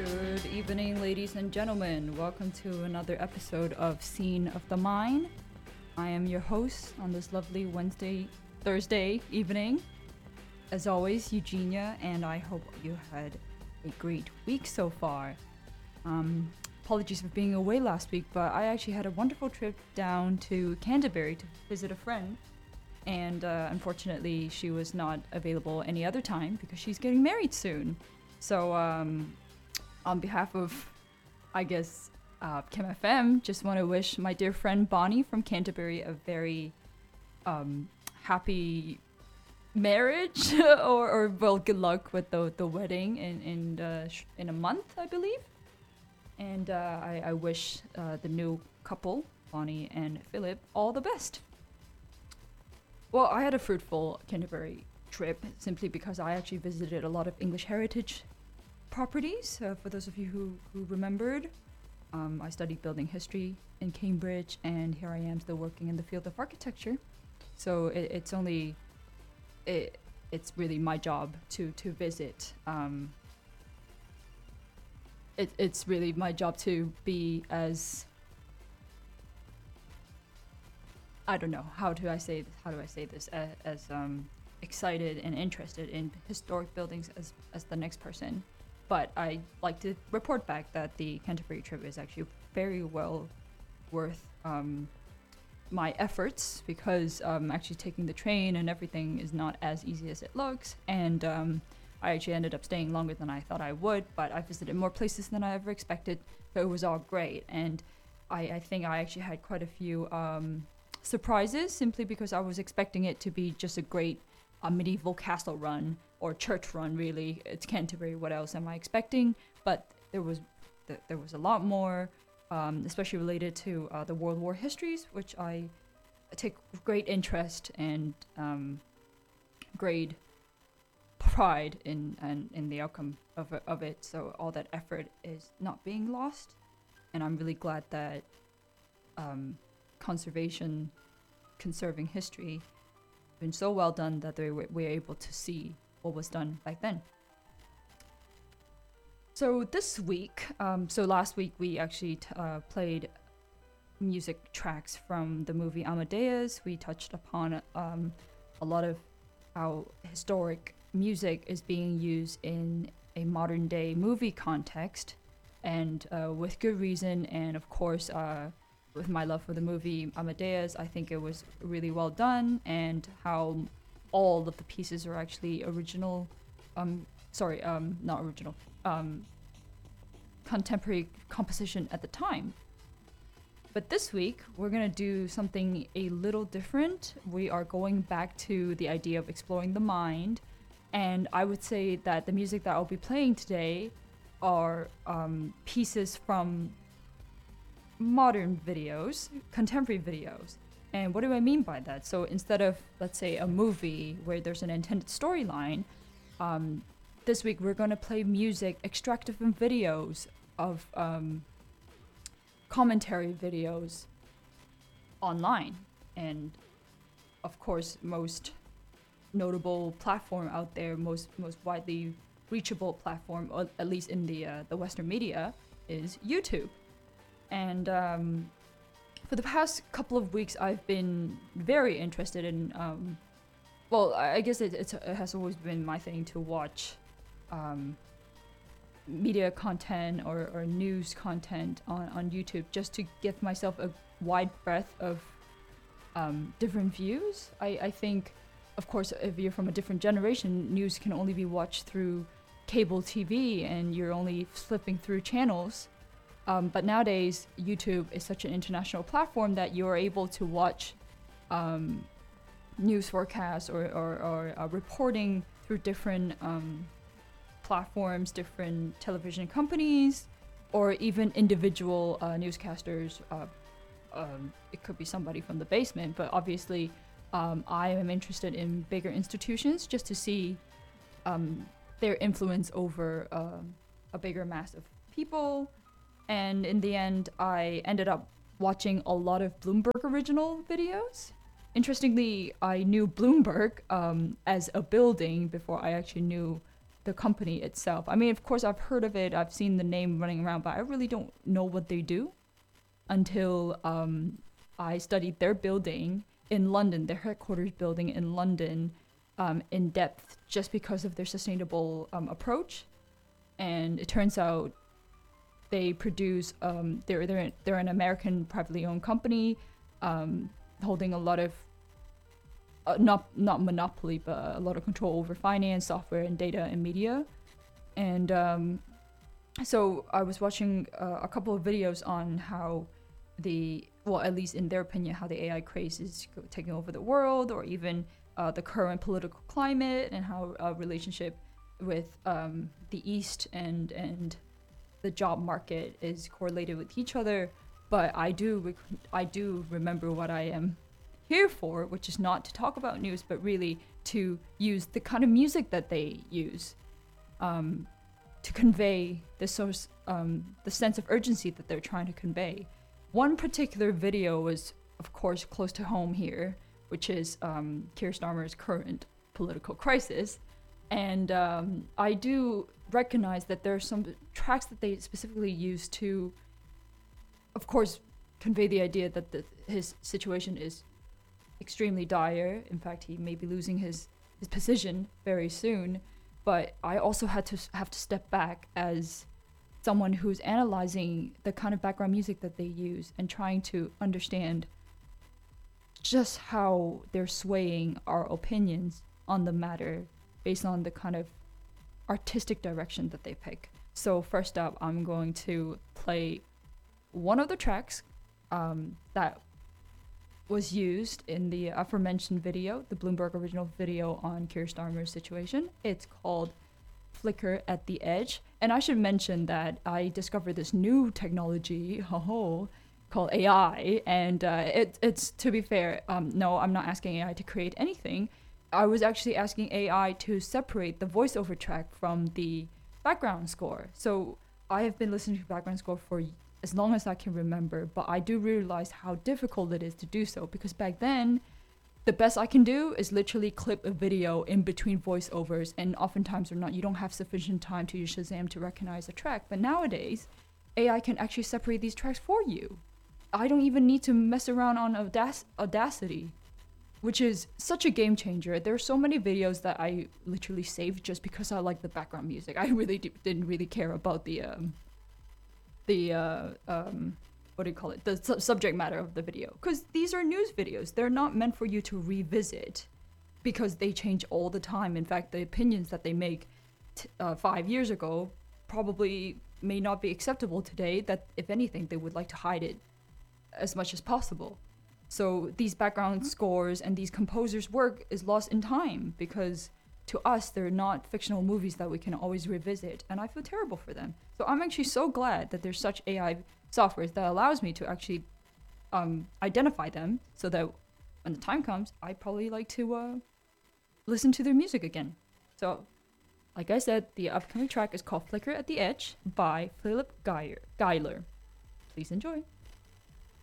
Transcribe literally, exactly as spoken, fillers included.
Good evening, ladies and gentlemen. Welcome to another episode of Scene of the Mind. I am your host on this lovely Wednesday, Thursday evening. As always, Eugenia, and I hope you had a great week so far. Um, apologies for being away last week, but I actually had a wonderful trip down to Canterbury to visit a friend. And uh, unfortunately, she was not available any other time because she's getting married soon. So, um, on behalf of, I guess, uh, Kim F M, just want to wish my dear friend Bonnie from Canterbury a very um, happy marriage, or, or well, good luck with the the wedding in in uh, sh- in a month, I believe. And uh, I, I wish uh, the new couple, Bonnie and Philip, all the best. Well, I had a fruitful Canterbury trip simply because I actually visited a lot of English heritage properties. Uh, for those of you who, who remembered, um, I studied building history in Cambridge, and here I am still working in the field of architecture. So it, it's only, it, it's really my job to, to visit. Um, it, it's really my job to be as, I don't know, how do I say this, how do I say this, as, as um, excited and interested in historic buildings as, as the next person. But I like to report back that the Canterbury trip is actually very well worth um, my efforts, because um, actually taking the train and everything is not as easy as it looks. And um, I actually ended up staying longer than I thought I would, but I visited more places than I ever expected. So it was all great. And I, I think I actually had quite a few um, surprises, simply because I was expecting it to be just a great uh, medieval castle run, or church run, really. It's Canterbury, what else am I expecting? But there was th- there was a lot more, um, especially related to uh, the World War histories, which I take great interest and um, great pride in, in in the outcome of it, of it. So all that effort is not being lost, and I'm really glad that um, conservation, conserving history, been so well done that they were, were able to see what was done back then. So this week, um, so last week we actually t- uh, played music tracks from the movie Amadeus. We touched upon um, a lot of how historic music is being used in a modern day movie context, and uh, with good reason. And of course, uh, with my love for the movie Amadeus, I think it was really well done, and how all of the pieces are actually original, um, sorry, um, not original, um, contemporary composition at the time. But this week, we're gonna do something a little different. We are going back to the idea of exploring the mind, and I would say that the music that I'll be playing today are um, pieces from modern videos, contemporary videos. And what do I mean by that? So instead of, let's say, a movie where there's an intended storyline, um, this week we're going to play music extracted from videos of um, commentary videos online. And of course, most notable platform out there, most most widely reachable platform, or at least in the uh, the Western media, is YouTube. And um, for the past couple of weeks, I've been very interested in, um, well, I guess it, it's, it has always been my thing to watch um, media content or, or news content on, on YouTube, just to give myself a wide breadth of um, different views. I, I think, of course, if you're from a different generation, news can only be watched through cable T V, and you're only flipping through channels. Um, but nowadays, YouTube is such an international platform that you're able to watch um, news forecasts or, or, or uh, reporting through different um, platforms, different television companies, or even individual uh, newscasters. Uh, um, it could be somebody from the basement, but obviously um, I am interested in bigger institutions just to see um, their influence over uh, a bigger mass of people. And in the end, I ended up watching a lot of Bloomberg original videos. Interestingly, I knew Bloomberg um, as a building before I actually knew the company itself. I mean, of course, I've heard of it. I've seen the name running around, but I really don't know what they do until um, I studied their building in London, their headquarters building in London, um, in depth, just because of their sustainable um, approach. And it turns out they produce. Um, they're they're they're an American privately owned company, um, holding a lot of. Uh, not not monopoly, but a lot of control over finance, software, and data and media. And um, so I was watching uh, a couple of videos on how the, well, at least in their opinion, how the A I craze is taking over the world, or even uh, the current political climate, and how a relationship with um, the East and and the job market is correlated with each other. But I do rec- I do remember what I am here for, which is not to talk about news, but really to use the kind of music that they use um, to convey the source, um, the sense of urgency that they're trying to convey. One particular video was, of course, close to home here, which is um, Keir Starmer's current political crisis. And um, I do recognize that there are some tracks that they specifically use to, of course, convey the idea that the, his situation is extremely dire. In fact, he may be losing his, his position very soon. But I also had to have to step back as someone who's analyzing the kind of background music that they use and trying to understand just how they're swaying our opinions on the matter based on the kind of artistic direction that they pick. So first up, I'm going to play one of the tracks um, that was used in the aforementioned video, the Bloomberg original video on Keir Starmer's situation. It's called Flicker at the Edge. And I should mention that I discovered this new technology, ho called A I. And uh, it, it's, to be fair, um, no, I'm not asking A I to create anything. I was actually asking A I to separate the voiceover track from the background score. So I have been listening to background score for as long as I can remember, but I do realize how difficult it is to do so, because back then, the best I can do is literally clip a video in between voiceovers, and oftentimes or not, you don't have sufficient time to use Shazam to recognize a track. But nowadays, A I can actually separate these tracks for you. I don't even need to mess around on Audac- Audacity, which is such a game changer. There are so many videos that I literally saved just because I like the background music. I really d- didn't really care about the um, the uh, um, what do you call it? The su- subject matter of the video, because these are news videos. They're not meant for you to revisit because they change all the time. In fact, the opinions that they make t- uh, five years ago probably may not be acceptable today. That, if anything, they would like to hide it as much as possible. So these background scores and these composers' work is lost in time because to us, they're not fictional movies that we can always revisit, and I feel terrible for them. So I'm actually so glad that there's such A I software that allows me to actually um, identify them, so that when the time comes, I probably like to uh, listen to their music again. So, like I said, the upcoming track is called Flicker at the Edge by Philip Geiler. Geiler. Please enjoy.